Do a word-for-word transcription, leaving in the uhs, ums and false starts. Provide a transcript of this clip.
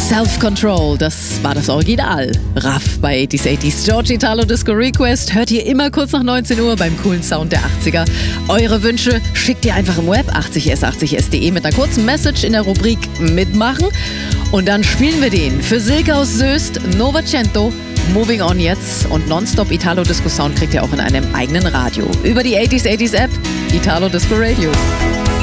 Self-Control, das war das Original. Raff bei achtzig achtziger. George Italo Disco Request hört ihr immer kurz nach neunzehn Uhr beim coolen Sound der achtziger. Eure Wünsche schickt ihr einfach im Web achtzig s achtzig s punkt de mit einer kurzen Message in der Rubrik Mitmachen. Und dann spielen wir den für Silke aus Soest, Novecento, Moving On jetzt und Nonstop Italo Disco Sound kriegt ihr auch in einem eigenen Radio. Über die achtzig achtziger App, Italo Disco Radio.